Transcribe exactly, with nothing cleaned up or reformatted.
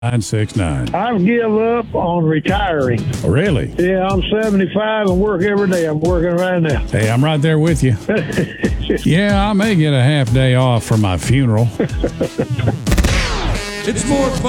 nine six nine. I've give up on retiring. Really? Yeah, I'm seventy-five and work every day. I'm working right now. Hey, I'm right there with you. Yeah, I may get a half day off for my funeral. It's more fun.